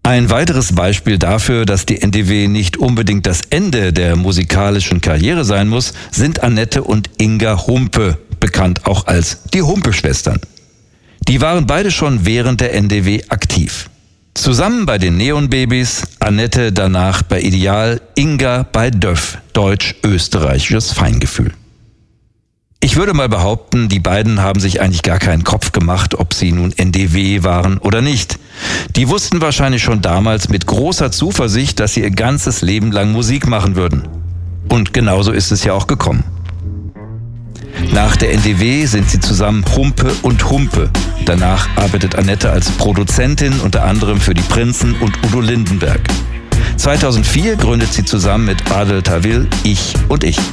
Ein weiteres Beispiel dafür, dass die NDW nicht unbedingt das Ende der musikalischen Karriere sein muss, sind Annette und Inga Humpe, bekannt auch als die Humpe-Schwestern. Die waren beide schon während der NDW aktiv. Zusammen bei den Neonbabys, Annette danach bei Ideal, Inga bei Döff, deutsch-österreichisches Feingefühl. Ich würde mal behaupten, die beiden haben sich eigentlich gar keinen Kopf gemacht, ob sie nun NDW waren oder nicht. Die wussten wahrscheinlich schon damals mit großer Zuversicht, dass sie ihr ganzes Leben lang Musik machen würden. Und genauso ist es ja auch gekommen. Nach der NDW sind sie zusammen Humpe und Humpe. Danach arbeitet Annette als Produzentin unter anderem für die Prinzen und Udo Lindenberg. 2004 gründet sie zusammen mit Adel Tawil Ich und Ich.